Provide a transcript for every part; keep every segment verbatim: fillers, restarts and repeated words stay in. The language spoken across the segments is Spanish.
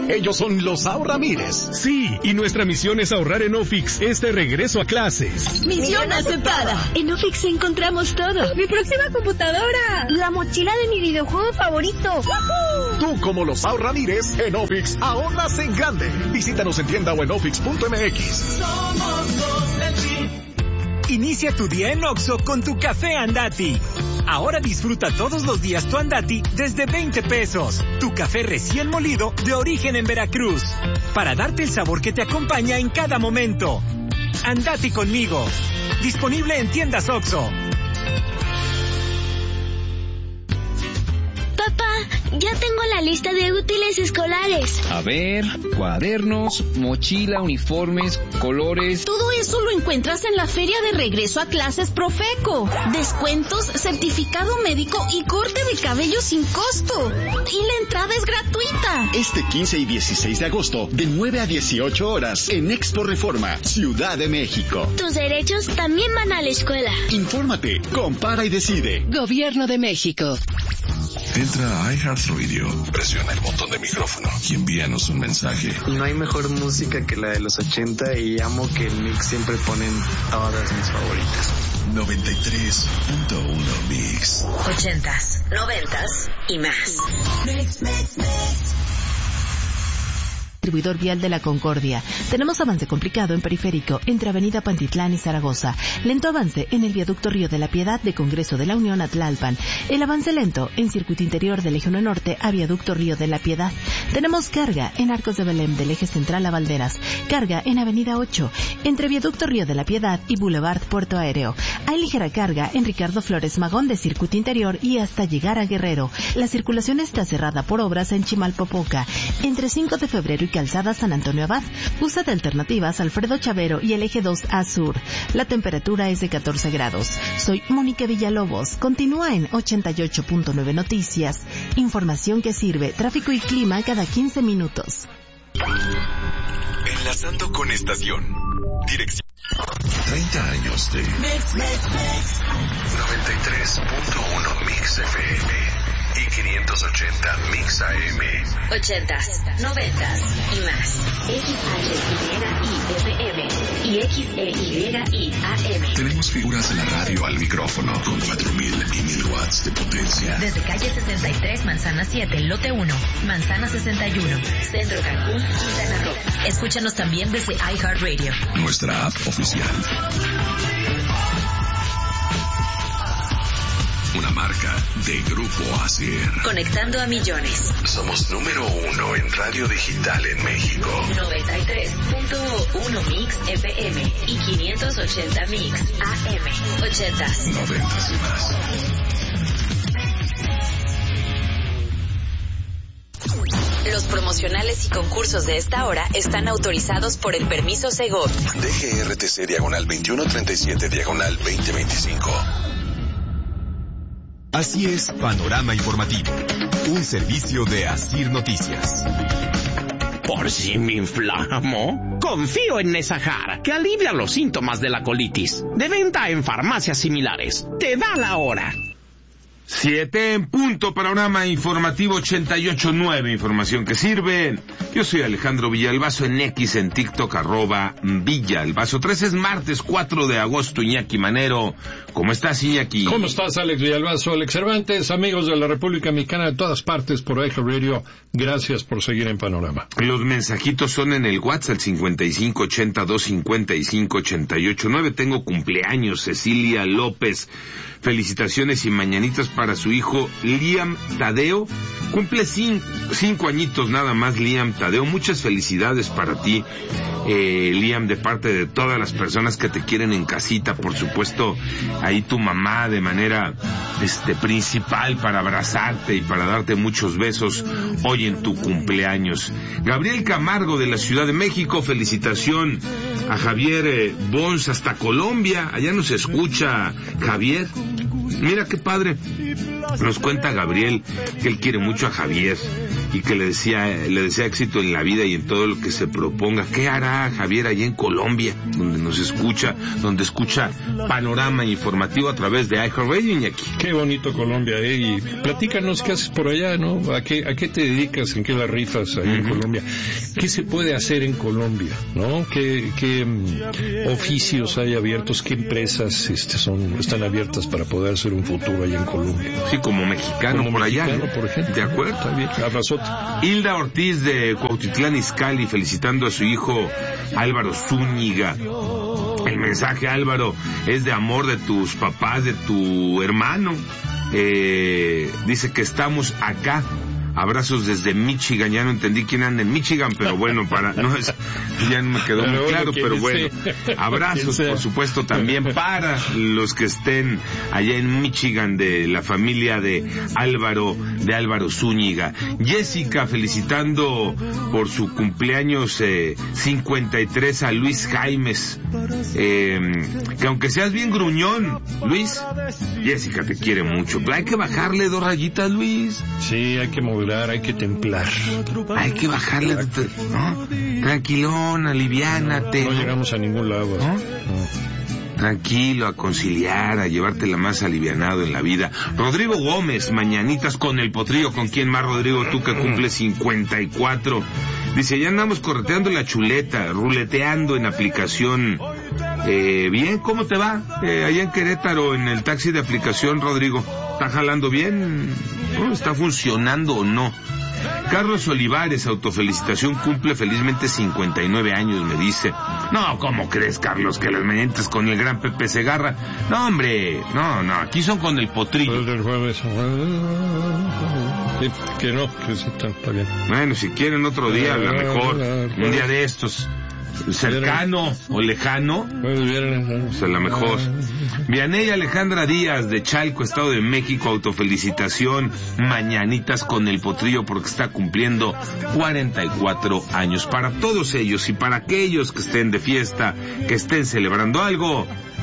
Ellos son los Ahorramires. Sí, y nuestra misión es ahorrar en Ofix este regreso a clases. Misión aceptada. En Ofix encontramos todo. Mi próxima computadora. La mochila de mi videojuego favorito. ¡Woohoo! Tú, como los Ahorramires, en Ofix ahorras en grande. Visítanos en tienda o en ofix punto m x. Somos los del Tri. Inicia tu día en Oxxo con tu café Andati. Ahora disfruta todos los días tu Andati desde veinte pesos. Tu café recién molido de origen en Veracruz. Para darte el sabor que te acompaña en cada momento. Andati conmigo. Disponible en tiendas Oxxo. Papá, ya tengo la lista de útiles escolares. A ver, cuadernos, mochila, uniformes, colores. Todo eso lo encuentras en la feria de regreso a clases Profeco. Descuentos, certificado médico y corte de cabello sin costo. Y la entrada es gratuita. Este quince y dieciséis de agosto, de nueve a dieciocho horas, en Expo Reforma, Ciudad de México. Tus derechos también van a la escuela. Infórmate, compara y decide. Gobierno de México. Entra a iHeartRadio, presiona el botón de micrófono y envíanos un mensaje. No hay mejor música que la de los ochenta y amo que el mix siempre ponen todas mis favoritas. noventa y tres punto uno Mix. Ochentas, noventas y más. Mix, mix, mix. Distribuidor vial de la Concordia. Tenemos avance complicado en Periférico entre Avenida Pantitlán y Zaragoza. Lento avance en el viaducto Río de la Piedad de Congreso de la Unión a Tlalpan. El avance lento en circuito interior del Eje uno Norte a viaducto Río de la Piedad. Tenemos carga en Arcos de Belém del Eje Central a Valderas. Carga en Avenida ocho entre viaducto Río de la Piedad y Boulevard Puerto Aéreo. Hay ligera carga en Ricardo Flores Magón de circuito interior y hasta llegar a Guerrero. La circulación está cerrada por obras en Chimalpopoca. Entre cinco de febrero y Calzada San Antonio Abad. Usa de alternativas Alfredo Chavero y el eje dos A Sur. La temperatura es de catorce grados. Soy Mónica Villalobos. Continúa en ochenta y ocho punto nueve Noticias. Información que sirve. Tráfico y clima cada quince minutos. Enlazando con estación. Dirección. treinta años de Mix, mix, mix. noventa y tres punto uno Mix F M. Y quinientos ochenta Mix A M. Ochentas, noventas y más. X H Y F M y X E Y I A M. Tenemos figuras de la radio al micrófono con cuatro mil y mil watts de potencia. Desde calle sesenta y tres, manzana siete, lote uno, manzana sesenta y uno, Centro Cancún, Quintana Roo. Escúchanos también desde iHeartRadio. Nuestra app oficial. Una marca de Grupo Acer. Conectando a millones. Somos número uno en radio digital en México. noventa y tres punto uno Mix F M y quinientos ochenta Mix A M. Ochentas. Noventas y más. Los promocionales y concursos de esta hora están autorizados por el permiso Segov. D G R T C diagonal veintiuno treinta y siete diagonal veinte veinticinco. Así es, Panorama Informativo, un servicio de Asir Noticias. ¿Por si me inflamo? Confío en Nesahar, que alivia los síntomas de la colitis. De venta en farmacias similares. Te da la hora. Siete en punto, Panorama Informativo ochenta y ocho punto nueve, información que sirve. Yo soy Alejandro Villalbazo en X, en TikTok, arroba Villalbazo. tres es martes cuatro de agosto, Iñaki Manero. ¿Cómo estás, Iñaki? ¿Cómo estás, Alex Villalbazo? Alex Cervantes, amigos de la República Mexicana de todas partes por iHeartRadio, gracias por seguir en Panorama. Los mensajitos son en el WhatsApp cincuenta y cinco ochenta dos cincuenta y cinco ochenta y ocho nueve. Tengo cumpleaños, Cecilia López. Felicitaciones y mañanitas para su hijo Liam Tadeo. Cumple cinco, cinco añitos nada más, Liam Tadeo. Muchas felicidades para ti, eh, Liam, de parte de todas las personas que te quieren en casita. Por supuesto, ahí tu mamá de manera este principal para abrazarte y para darte muchos besos hoy en tu cumpleaños. Gabriel Camargo de la Ciudad de México, felicitación a Javier eh, Bons hasta Colombia. Allá nos escucha Javier. Mira qué padre. Nos cuenta Gabriel que él quiere mucho a Javier y que le decía, le desea éxito en la vida y en todo lo que se proponga. ¿Qué hará Javier allá en Colombia, donde nos escucha, donde escucha Panorama Informativo a través de iHeartRadio, Iñaki? Qué bonito Colombia, ¿eh? Y platícanos qué haces por allá, ¿no? ¿A qué, a qué te dedicas? ¿En qué la rifas allá uh-huh. en Colombia? ¿Qué se puede hacer en Colombia, no? ¿Qué, qué um, oficios hay abiertos? ¿Qué empresas este, son están abiertas para poder hacer un futuro allá en Colombia? Sí, como mexicano como por mexicano, allá, ¿no? Por ejemplo. De acuerdo. Está bien. Abrazote. Hilda Ortiz de Cuautitlán Izcalli felicitando a su hijo Álvaro Zúñiga. El mensaje, Álvaro, es de amor de tus papás, de tu hermano. Eh, dice que estamos acá. Abrazos desde Michigan. Ya no entendí quién anda en Michigan, pero bueno, para no es, ya no me quedó muy claro, pero bueno. Abrazos, por supuesto, también para los que estén allá en Michigan, de la familia de Álvaro, de Álvaro Zúñiga. Jessica felicitando por su cumpleaños eh, cincuenta y tres a Luis Jaimes. Eh, que aunque seas bien gruñón, Luis, Jessica te quiere mucho. Pero hay que bajarle dos rayitas, Luis. Sí, hay que mover. Hay que templar. Hay que bajarle, ¿no? Tranquilón, aliviánate. No, no llegamos a ningún lado. ¿No? No. Tranquilo, a conciliar, a llevártela más alivianado en la vida. Rodrigo Gómez, mañanitas con el potrillo. ¿Con quién más, Rodrigo? Tú que cumples cincuenta y cuatro. Dice, ya andamos correteando la chuleta, ruleteando en aplicación. Eh, bien, ¿cómo te va? Eh, allá en Querétaro, en el taxi de aplicación, Rodrigo. ¿Está jalando bien? ¿No? ¿Está funcionando o no? Carlos Olivares, autofelicitación, cumple felizmente cincuenta y nueve años, me dice. No, ¿cómo crees, Carlos, que las mañanitas con el gran Pepe Segarra? No, hombre, no, no, aquí son con el potrillo. El jueves. Sí, que no, que sí, está bien. Bueno, si quieren otro día, a lo mejor, un día de estos. Cercano o lejano, pues a lo mejor. Vianey Alejandra Díaz de Chalco, Estado de México, autofelicitación, mañanitas con el potrillo porque está cumpliendo cuarenta y cuatro años. Para todos ellos y para aquellos que estén de fiesta, que estén celebrando algo,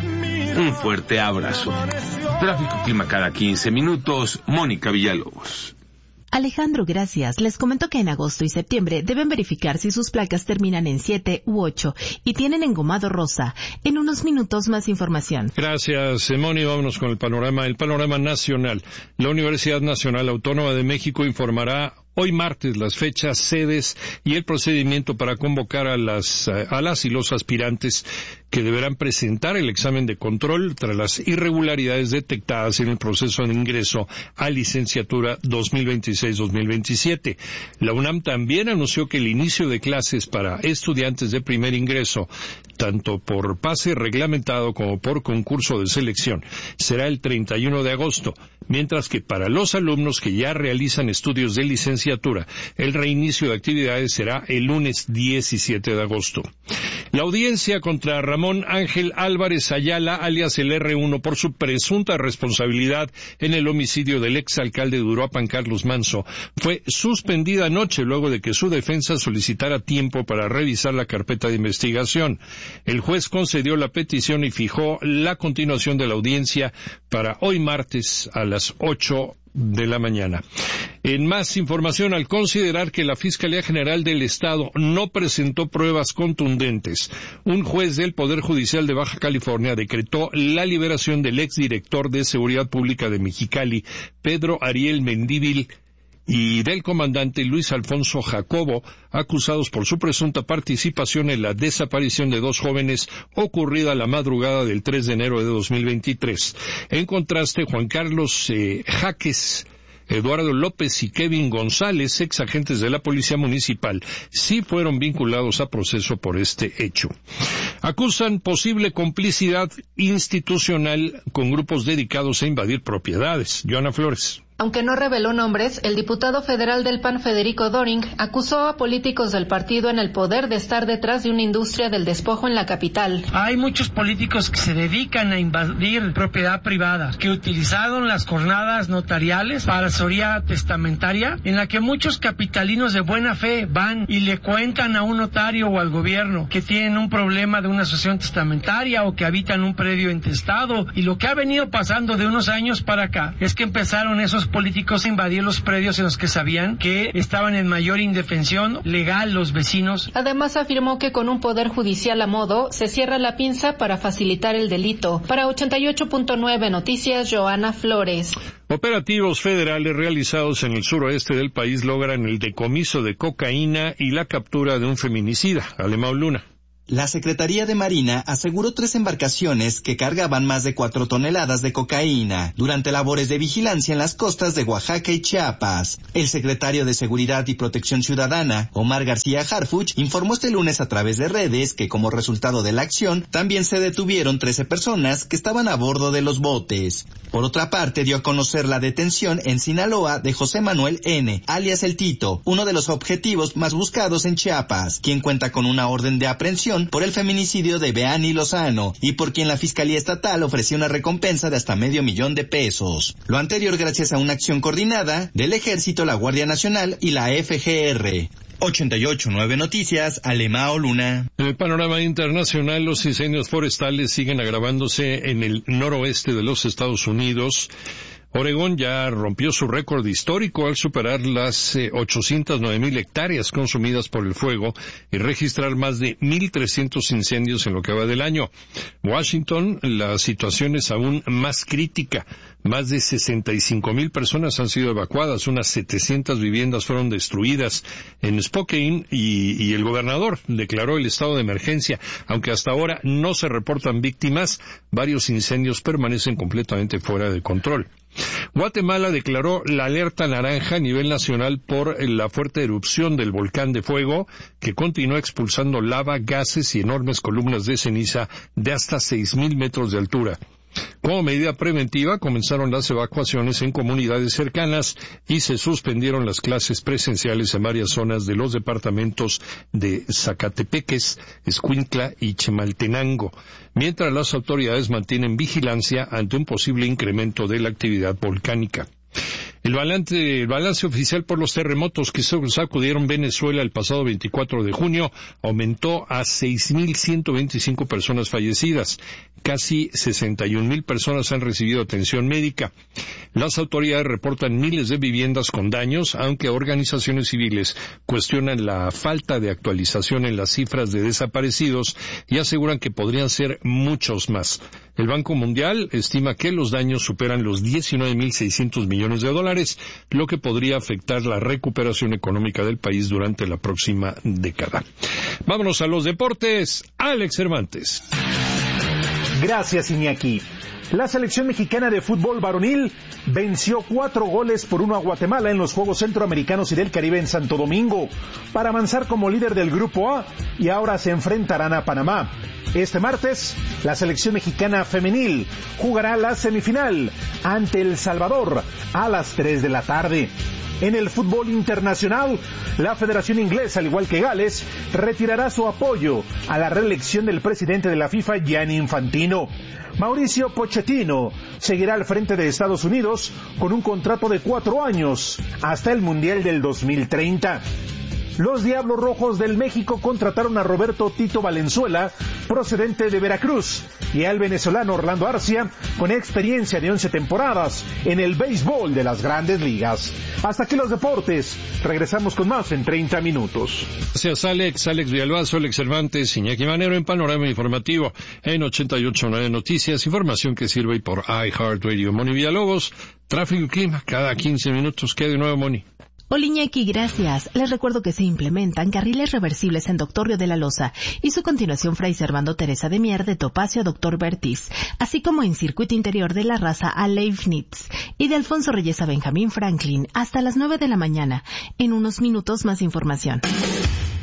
un fuerte abrazo. Tráfico Clima cada quince minutos, Mónica Villalobos. Alejandro, gracias. Les comento que en agosto y septiembre deben verificar si sus placas terminan en siete u ocho y tienen engomado rosa. En unos minutos más información. Gracias, Moni. Vámonos con el panorama. El panorama nacional. La Universidad Nacional Autónoma de México informará hoy martes las fechas, sedes y el procedimiento para convocar a las, a las y los aspirantes que deberán presentar el examen de control tras las irregularidades detectadas en el proceso de ingreso a licenciatura dos mil veintiséis dos mil veintisiete. La UNAM también anunció que el inicio de clases para estudiantes de primer ingreso, tanto por pase reglamentado como por concurso de selección, será el treinta y uno de agosto, mientras que para los alumnos que ya realizan estudios de licenciatura, el reinicio de actividades será el lunes diecisiete de agosto. La audiencia contra Ramón Ángel Álvarez Ayala, alias el erre uno, por su presunta responsabilidad en el homicidio del exalcalde de Uruapan, Carlos Manso, fue suspendida anoche luego de que su defensa solicitara tiempo para revisar la carpeta de investigación. El juez concedió la petición y fijó la continuación de la audiencia para hoy martes a las ocho de la mañana. En más información, al considerar que la Fiscalía General del Estado no presentó pruebas contundentes, un juez del Poder Judicial de Baja California decretó la liberación del exdirector de Seguridad Pública de Mexicali, Pedro Ariel Mendívil, y del comandante Luis Alfonso Jacobo, acusados por su presunta participación en la desaparición de dos jóvenes ocurrida la madrugada del tres de enero de dos mil veintitrés. En contraste, Juan Carlos eh, Jaques, Eduardo López y Kevin González, ex agentes de la Policía Municipal, sí fueron vinculados a proceso por este hecho. Acusan posible complicidad institucional con grupos dedicados a invadir propiedades. Joana Flores. Aunque no reveló nombres, el diputado federal del P A N, Federico Doring, acusó a políticos del partido en el poder de estar detrás de una industria del despojo en la capital. Hay muchos políticos que se dedican a invadir propiedad privada, que utilizaron las jornadas notariales para asesoría testamentaria, en la que muchos capitalinos de buena fe van y le cuentan a un notario o al gobierno que tienen un problema de una asociación testamentaria o que habitan un predio intestado. Y lo que ha venido pasando de unos años para acá es que empezaron esos políticos a invadir los predios en los que sabían que estaban en mayor indefensión legal los vecinos. Además afirmó que con un poder judicial a modo se cierra la pinza para facilitar el delito. Para ochenta y ocho punto nueve Noticias, Joana Flores. Operativos federales realizados en el suroeste del país logran el decomiso de cocaína y la captura de un feminicida. Alemão Luna. La Secretaría de Marina aseguró tres embarcaciones que cargaban más de cuatro toneladas de cocaína durante labores de vigilancia en las costas de Oaxaca y Chiapas. El secretario de Seguridad y Protección Ciudadana, Omar García Harfuch, informó este lunes a través de redes que como resultado de la acción también se detuvieron trece personas que estaban a bordo de los botes. Por otra parte, dio a conocer la detención en Sinaloa de José Manuel N., alias El Tito, uno de los objetivos más buscados en Chiapas, quien cuenta con una orden de aprehensión por el feminicidio de Beani Lozano y por quien la Fiscalía Estatal ofreció una recompensa de hasta medio millón de pesos. Lo anterior gracias a una acción coordinada del Ejército, la Guardia Nacional y la F G R. ochenta y ocho punto nueve Noticias, Alemão Luna. En el panorama internacional, los incendios forestales siguen agravándose en el noroeste de los Estados Unidos. Oregón ya rompió su récord histórico al superar las eh, ochocientas nueve mil hectáreas consumidas por el fuego y registrar más de mil trescientos incendios en lo que va del año. Washington, la situación es aún más crítica. Más de sesenta y cinco mil personas han sido evacuadas, unas setecientas viviendas fueron destruidas en Spokane y, y el gobernador declaró el estado de emergencia. Aunque hasta ahora no se reportan víctimas, varios incendios permanecen completamente fuera de control. Guatemala declaró la alerta naranja a nivel nacional por la fuerte erupción del volcán de fuego que continúa expulsando lava, gases y enormes columnas de ceniza de hasta seis mil metros de altura. Como medida preventiva, comenzaron las evacuaciones en comunidades cercanas y se suspendieron las clases presenciales en varias zonas de los departamentos de Zacatepeques, Escuintla y Chimaltenango, mientras las autoridades mantienen vigilancia ante un posible incremento de la actividad volcánica. El balance, el balance oficial por los terremotos que sacudieron Venezuela el pasado veinticuatro de junio aumentó a seis mil ciento veinticinco personas fallecidas. Casi sesenta y un mil personas han recibido atención médica. Las autoridades reportan miles de viviendas con daños, aunque organizaciones civiles cuestionan la falta de actualización en las cifras de desaparecidos y aseguran que podrían ser muchos más. El Banco Mundial estima que los daños superan los diecinueve mil seiscientos millones de dólares, lo que podría afectar la recuperación económica del país durante la próxima década. Vámonos a los deportes. Alex Cervantes. Gracias, Iñaki. La selección mexicana de fútbol varonil venció cuatro goles por uno a Guatemala en los Juegos Centroamericanos y del Caribe en Santo Domingo para avanzar como líder del Grupo A y ahora se enfrentarán a Panamá. Este martes, la selección mexicana femenil jugará la semifinal ante El Salvador a las tres de la tarde. En el fútbol internacional, la Federación Inglesa, al igual que Gales, retirará su apoyo a la reelección del presidente de la FIFA, Gianni Infantino. Mauricio Pochettino seguirá al frente de Estados Unidos con un contrato de cuatro años hasta el Mundial del dos mil treinta. Los Diablos Rojos del México contrataron a Roberto Tito Valenzuela, procedente de Veracruz, y al venezolano Orlando Arcia, con experiencia de once temporadas en el béisbol de las Grandes Ligas. Hasta aquí los deportes. Regresamos con más en treinta minutos. Gracias, Alex. Alex Villalbazo, Alex Cervantes, Iñaki Manero en Panorama Informativo en ochenta y ocho punto nueve Noticias. Información que sirve por iHeartRadio. Moni Villalobos, tráfico y clima cada quince minutos. ¿Qué de nuevo, Moni? Hola, Iñaki, gracias. Les recuerdo que se implementan carriles reversibles en Doctor Río de la Loza y su continuación Fray Servando Teresa de Mier de Topacio a Doctor Bertiz, así como en circuito interior de La Raza a Leibniz y de Alfonso Reyes a Benjamín Franklin hasta las nueve de la mañana. En unos minutos más información.